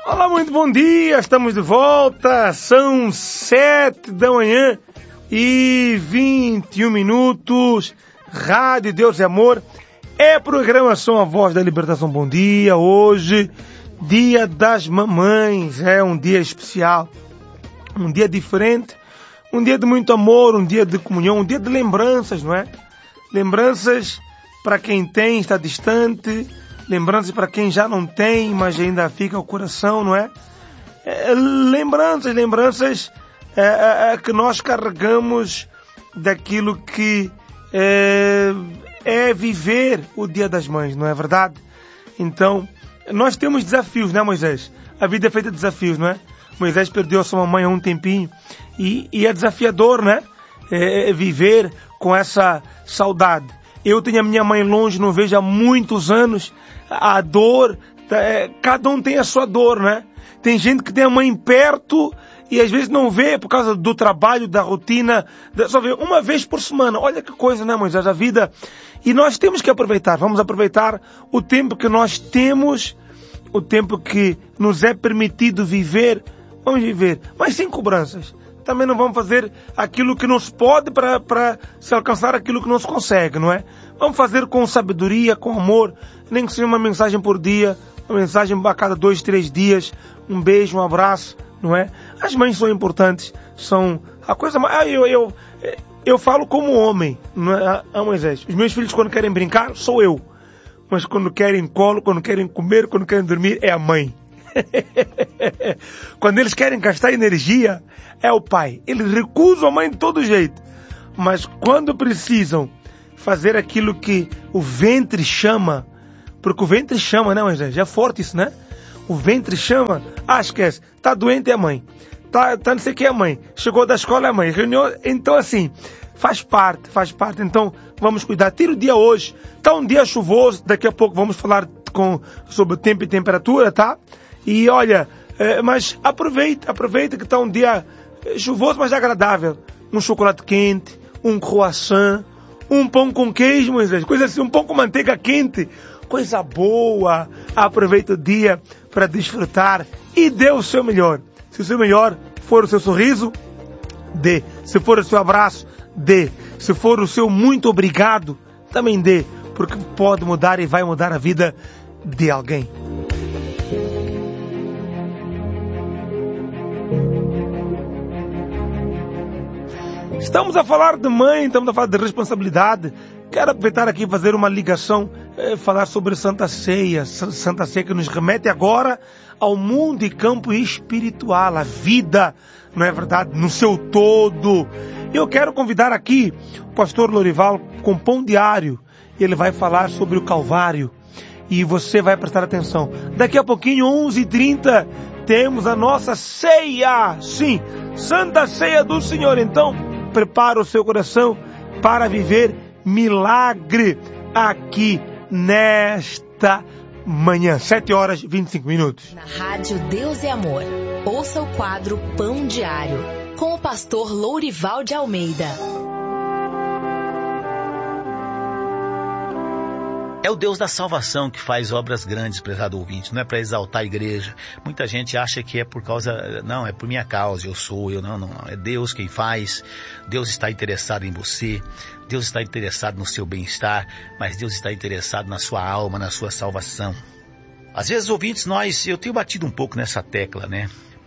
Olá, muito bom dia, estamos de volta, são 7 da manhã e 21 minutos, Rádio Deus é Amor, é programação A Voz da Libertação. Bom dia, hoje, dia das mamães, é um dia especial, um dia diferente, um dia de muito amor, um dia de comunhão, um dia de lembranças, não é? Lembranças para quem tem, está distante, lembranças para quem já não tem, mas ainda fica o coração, não é? Lembranças que nós carregamos daquilo que é viver o Dia das Mães, não é verdade? Então, nós temos desafios, não é, Moisés? A vida é feita de desafios, não é? Moisés perdeu a sua mamãe há um tempinho e é desafiador, né? Viver com essa saudade. Eu tenho a minha mãe longe, não vejo há muitos anos. A dor, cada um tem a sua dor, né? Tem gente que tem a mãe perto e às vezes não vê por causa do trabalho, da rotina, só vê uma vez por semana. Olha que coisa, né, Moisés? A vida. E nós temos que aproveitar, vamos aproveitar o tempo que nós temos, o tempo que nos é permitido viver, vamos viver, mas sem cobranças. Também não vamos fazer aquilo que não se pode para se alcançar aquilo que não se consegue, não é? Vamos fazer com sabedoria, com amor, nem que seja uma mensagem por dia, uma mensagem a cada 2, 3 dias, um beijo, um abraço, não é? As mães são importantes, são a coisa mais... Eu falo como homem, não é? Moisés, os meus filhos quando querem brincar, sou eu. Mas quando querem colo, quando querem comer, quando querem dormir, é a mãe. Quando eles querem gastar energia, é o pai. Eles recusam a mãe de todo jeito. Mas quando precisam fazer aquilo que o ventre chama, porque o ventre chama, né, Moisés? Já é forte isso, né? O ventre chama, esquece, tá doente é a mãe, tá não sei o que é a mãe, chegou da escola é a mãe, reunião, então assim, faz parte, então vamos cuidar. Tira o dia hoje, tá um dia chuvoso, daqui a pouco vamos falar sobre o tempo e temperatura, tá? E olha, mas aproveita que está um dia chuvoso, mas agradável. Um chocolate quente, um croissant, um pão com queijo, Moisés, coisa assim, um pão com manteiga quente, coisa boa. Aproveita o dia para desfrutar e dê o seu melhor. Se o seu melhor for o seu sorriso, dê. Se for o seu abraço, dê. Se for o seu muito obrigado, também dê, porque pode mudar e vai mudar a vida de alguém. Estamos a falar de mãe, estamos a falar de responsabilidade. Quero aproveitar aqui e fazer uma ligação, falar sobre Santa Ceia. Santa Ceia que nos remete agora ao mundo e campo espiritual, a vida, não é verdade, no seu todo. Eu quero convidar aqui o pastor Lourival com Pão Diário. Ele vai falar sobre o Calvário e você vai prestar atenção. Daqui a pouquinho, 11h30, temos a nossa ceia. Sim, Santa Ceia do Senhor. Então, prepara o seu coração para viver milagre aqui nesta manhã, 7h25. Na Rádio Deus é Amor, ouça o quadro Pão Diário, com o pastor Lourival de Almeida. É o Deus da salvação que faz obras grandes, prezado ouvinte, não é para exaltar a igreja. Muita gente acha que é por causa, não, é por minha causa, não, é Deus quem faz. Deus está interessado em você, Deus está interessado no seu bem-estar, mas Deus está interessado na sua alma, na sua salvação. Às vezes, ouvintes, eu tenho batido um pouco nessa tecla, né?